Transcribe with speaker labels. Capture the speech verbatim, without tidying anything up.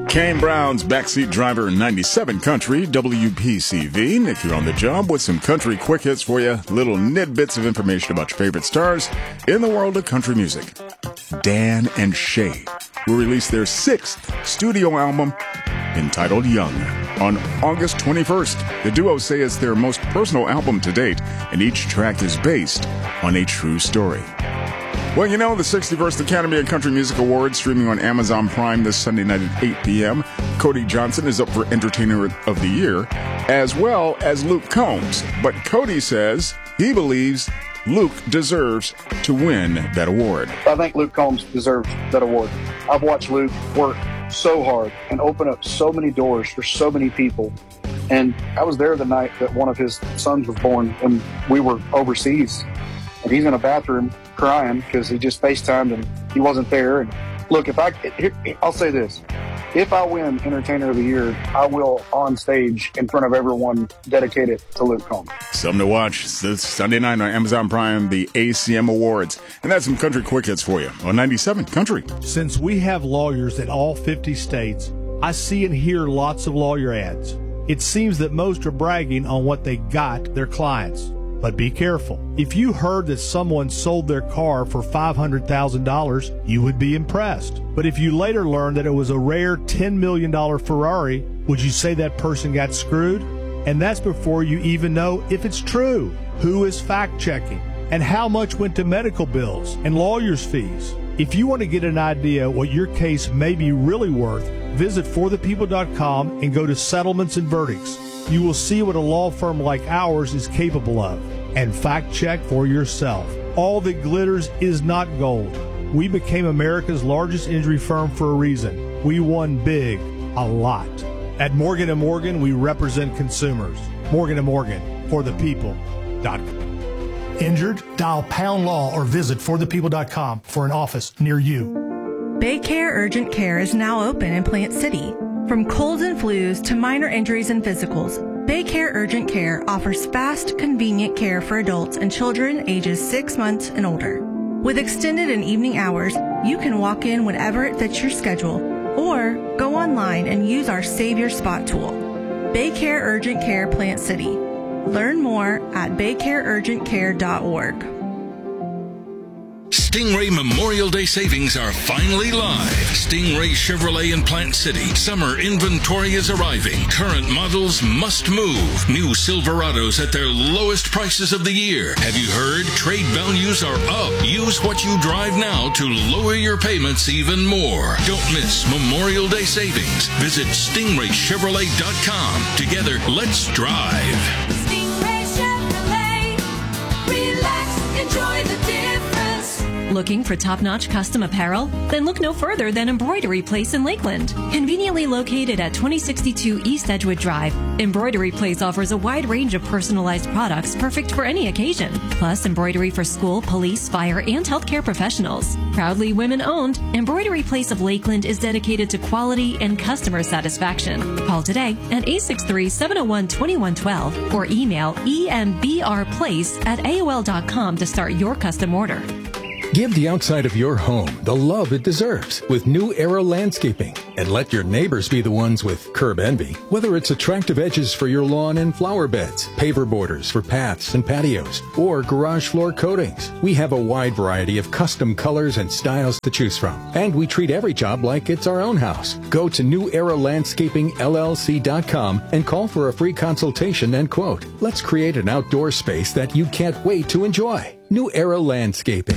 Speaker 1: Kane Brown's Backseat Driver ninety-seven Country, W P C V. If you're on the job with some country quick hits for you, little tidbits of information about your favorite stars in the world of country music. Dan and Shay will release their sixth studio album entitled Young on August twenty-first. The duo say it's their most personal album to date, and each track is based on a true story. Well, you know, the sixty-first Academy of Country Music Awards streaming on Amazon Prime this Sunday night at eight p.m. Cody Johnson is up for Entertainer of the Year, as well as Luke Combs. But Cody says he believes Luke deserves to win that award.
Speaker 2: I think Luke Combs deserves that award. I've watched Luke work so hard and open up so many doors for so many people. And I was there the night that one of his sons was born, and we were overseas. And he's in a bathroom crying because he just FaceTimed and he wasn't there. And look, if I, here, I'll say this. If I win Entertainer of the Year, I will, on stage, in front of everyone, dedicate it to Luke Combs.
Speaker 1: Something to watch this Sunday night on Amazon Prime, the A C M Awards. And that's some country quick hits for you on ninety-seven Country.
Speaker 3: Since we have lawyers in all fifty states, I see and hear lots of lawyer ads. It seems that most are bragging on what they got their clients. But be careful. If you heard that someone sold their car for five hundred thousand dollars, you would be impressed. But if you later learned that it was a rare ten million dollars Ferrari, would you say that person got screwed? And that's before you even know if it's true. Who is fact-checking? And how much went to medical bills and lawyers' fees? If you want to get an idea what your case may be really worth, visit for the people dot com and go to Settlements and Verdicts. You will see what a law firm like ours is capable of, and fact check for yourself. All that glitters is not gold. We became America's largest injury firm for a reason. We won big, a lot. At Morgan and Morgan, we represent consumers. Morgan and Morgan, for the people dot com. Injured? Dial pound law or visit for the people dot com for an office near you.
Speaker 4: Baycare Urgent Care is now open in Plant City. From colds and flus to minor injuries and physicals, Baycare Urgent Care offers fast, convenient care for adults and children ages six months and older. With extended and evening hours, you can walk in whenever it fits your schedule or go online and use our Save Your Spot tool. Baycare Urgent Care Plant City. Learn more at baycare urgent care dot org.
Speaker 5: Stingray Memorial Day savings are finally live. Stingray Chevrolet in Plant City. Summer inventory is arriving. Current models must move. New Silverados at their lowest prices of the year. Have you heard? Trade values are up. Use what you drive now to lower your payments even more. Don't miss Memorial Day savings. Visit stingray chevrolet dot com. Together, let's drive.
Speaker 6: Stingray Chevrolet. Relax, enjoy the difference.
Speaker 7: Looking for top-notch custom apparel? Then look no further than Embroidery Place in Lakeland. Conveniently located at twenty sixty-two East Edgewood Drive, Embroidery Place offers a wide range of personalized products perfect for any occasion. Plus, embroidery for school, police, fire, and healthcare professionals. Proudly women-owned, Embroidery Place of Lakeland is dedicated to quality and customer satisfaction. Call today at eight six three, seven oh one, two one one two or email embrplace at A O L dot com to start your custom order.
Speaker 8: Give the outside of your home the love it deserves with New Era Landscaping, and let your neighbors be the ones with curb envy. Whether it's attractive edges for your lawn and flower beds, paver borders for paths and patios, or garage floor coatings, we have a wide variety of custom colors and styles to choose from. And we treat every job like it's our own house. Go to new era landscaping L L C dot com and call for a free consultation and quote. Let's create an outdoor space that you can't wait to enjoy. New Era Landscaping.